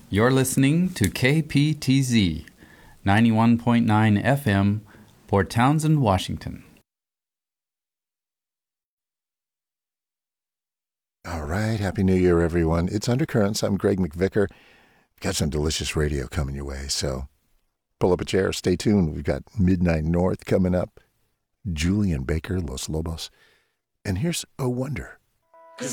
You're listening to KPTZ 91.9 FM, Port Townsend, Washington. All right. Happy New Year, everyone. It's Undercurrents. I'm Greg McVicker. We've got some delicious radio coming your way, so pull up a chair. Stay tuned. We've got Midnight North coming up, Julian Baker, Los Lobos. And here's Oh Wonder.